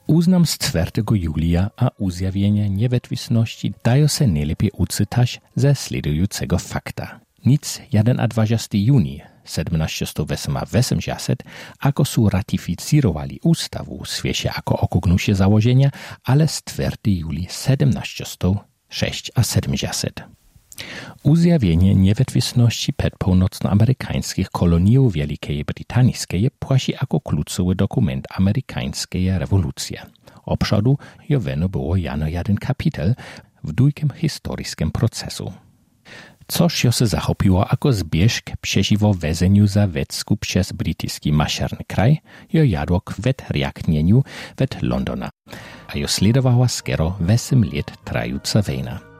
Uznam z 4 julia a uzjawienia niewetwisności dają se najlepiej ucytać ze sledującego fakta. Nic 21 juni 1788, ako su ratificirowali ustawu w świecie jako okugnusie założenia, ale z 4 juli 1770. Uzjawienie niewetwisności przed północnoamerykańskich koloniów Wielkiej Brytańskiej płaci jako kluczowy dokument amerykańskiej rewolucji. Obszodu joweno było jano jeden kapitel w długim historycznym procesu. Coż się zachopiło jako zbieżk przeciwko wezeniu za wecku przez brytyjski maszerny kraj, jo jadło kwet reaknieniu wet Londona, a jo sledowała skoro 8 lat trająca wojna.